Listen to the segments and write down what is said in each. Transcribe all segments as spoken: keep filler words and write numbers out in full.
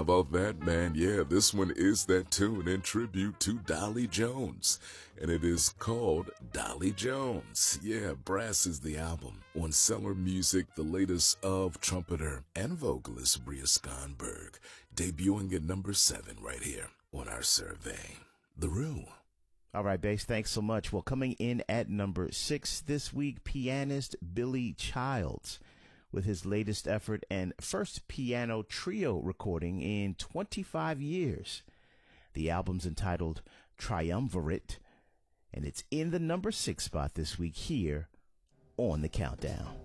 about that, man? Yeah, this one is that tune in tribute to Dolly Jones, and it is called Dolly Jones. Yeah, Brass is the album. On Cellar Music, the latest of trumpeter and vocalist Bria Skonberg, debuting at number seven right here on our survey. The Rue. All right, Bass, thanks so much. Well, coming in at number six this week, pianist Billy Childs, with his latest effort and first piano trio recording in twenty-five years. The album's entitled Triumvirate, and it's in the number six spot this week here on The Countdown.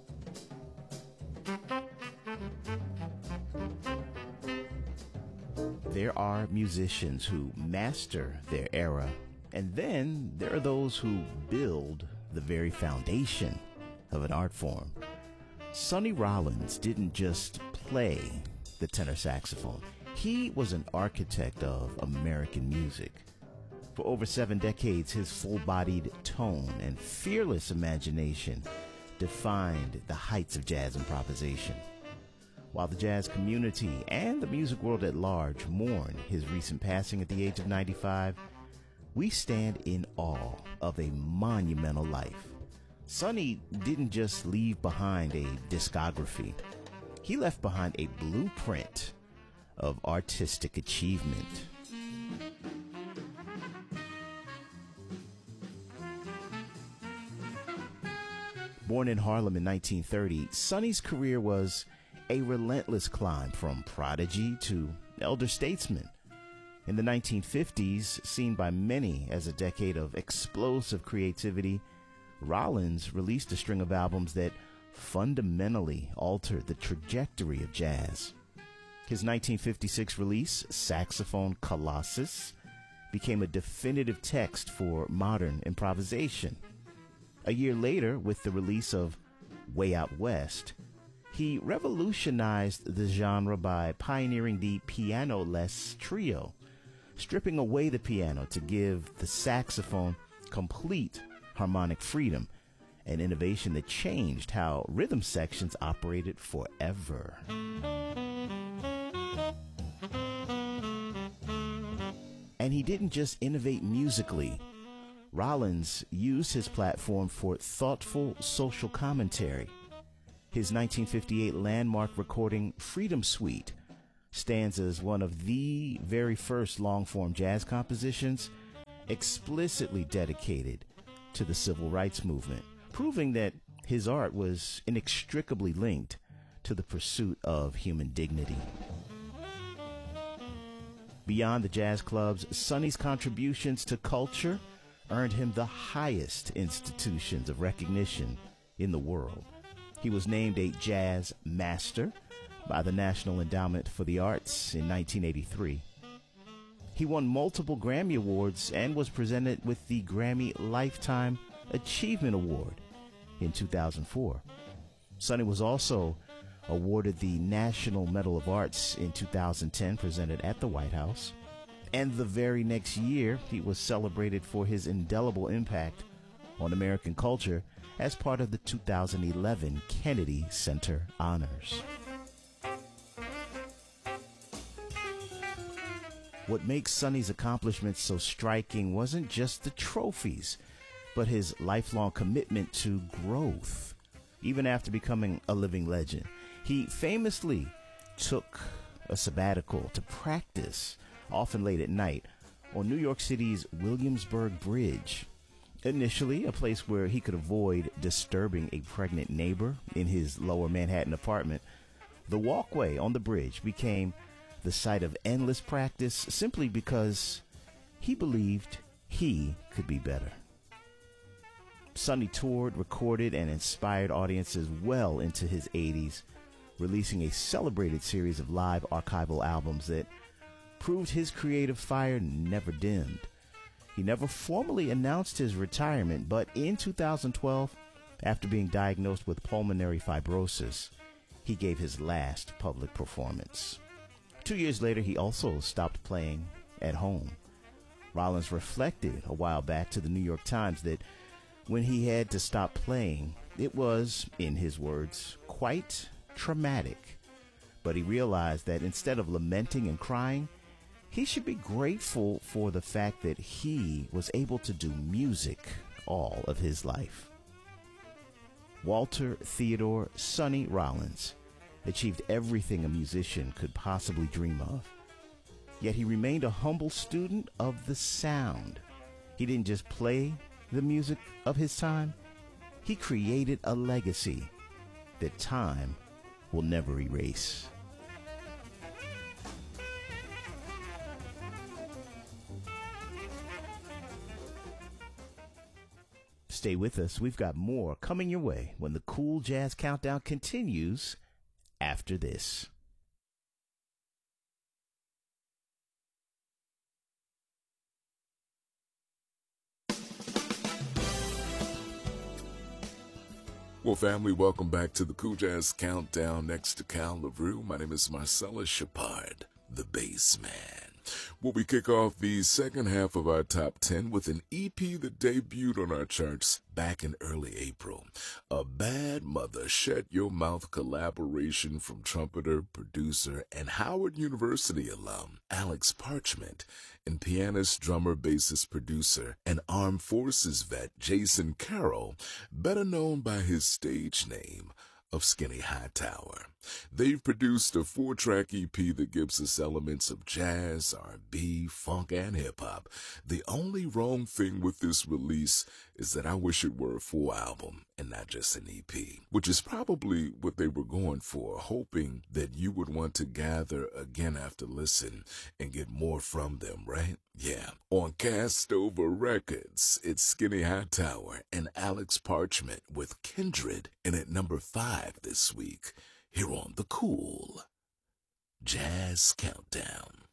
There are musicians who master their era, and then there are those who build the very foundation of an art form. Sonny Rollins didn't just play the tenor saxophone. He was an architect of American music. For over seven decades, his full-bodied tone and fearless imagination defined the heights of jazz improvisation. While the jazz community and the music world at large mourn his recent passing at the age of ninety-five, we stand in awe of a monumental life. Sonny didn't just leave behind a discography. He left behind a blueprint of artistic achievement. Born in Harlem in nineteen thirty, Sonny's career was a relentless climb from prodigy to elder statesman. In the nineteen fifties, seen by many as a decade of explosive creativity, Rollins released a string of albums that fundamentally altered the trajectory of jazz. His nineteen fifty-six release, Saxophone Colossus, became a definitive text for modern improvisation. A year later, with the release of Way Out West, he revolutionized the genre by pioneering the piano-less trio, stripping away the piano to give the saxophone complete harmonic freedom, an innovation that changed how rhythm sections operated forever. And he didn't just innovate musically. Rollins used his platform for thoughtful social commentary. His nineteen fifty-eight landmark recording, Freedom Suite, stands as one of the very first long-form jazz compositions explicitly dedicated to the civil rights movement, proving that his art was inextricably linked to the pursuit of human dignity. Beyond the jazz clubs, Sonny's contributions to culture earned him the highest institutions of recognition in the world. He was named a Jazz Master by the National Endowment for the Arts in nineteen eighty-three. He won multiple Grammy Awards and was presented with the Grammy Lifetime Achievement Award in two thousand four. Sonny was also awarded the National Medal of Arts in two thousand ten, presented at the White House. And the very next year, he was celebrated for his indelible impact on American culture as part of the two thousand eleven Kennedy Center Honors. What makes Sonny's accomplishments so striking wasn't just the trophies, but his lifelong commitment to growth. Even after becoming a living legend, he famously took a sabbatical to practice, often late at night, on New York City's Williamsburg Bridge. Initially, a place where he could avoid disturbing a pregnant neighbor in his lower Manhattan apartment, the walkway on the bridge became the site of endless practice simply because he believed he could be better. Sonny toured, recorded, and inspired audiences well into his eighties, releasing a celebrated series of live archival albums that proved his creative fire never dimmed. He never formally announced his retirement, but in two thousand twelve, after being diagnosed with pulmonary fibrosis, he gave his last public performance. Two years later, he also stopped playing at home. Rollins reflected a while back to the New York Times that when he had to stop playing, it was, in his words, quite traumatic, but But he realized that instead of lamenting and crying, he should be grateful for the fact that he was able to do music all of his life. Walter Theodore Sonny Rollins achieved everything a musician could possibly dream of. Yet he remained a humble student of the sound. He didn't just play the music of his time, he created a legacy that time will never erase. Stay with us. We've got more coming your way when the Cool Jazz Countdown continues after this. Well, family, welcome back to the Cool Jazz Countdown next to Cal LaRue. My name is Marcellus Shepard, the bass man. Well, we kick off the second half of our top ten with an E P that debuted on our charts back in early April. A Bad Mother Shut Your Mouth collaboration from trumpeter, producer, and Howard University alum Alex Parchment and pianist, drummer, bassist, producer, and Armed Forces vet Jason Carroll, better known by his stage name of Skinny Hightower. They've produced a four-track E P that gives us elements of jazz, R and B, funk, and hip-hop. The only wrong thing with this release is that I wish it were a full album and not just an E P, which is probably what they were going for, hoping that you would want to gather again after listen and get more from them, right? Yeah. On Castover Records, it's Skinny Hightower and Alex Parchment with Kindred, and at number five this week, here on the Cool Jazz Countdown.